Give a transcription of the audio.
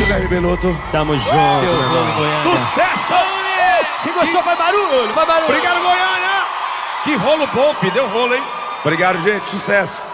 Jair Beloto. Tamo junto, meu irmão. Sucesso! Quem gostou, vai barulho, vai barulho. Obrigado, Goiânia! Que rolo bom, filho. Deu rolo, hein? Obrigado, gente. Sucesso.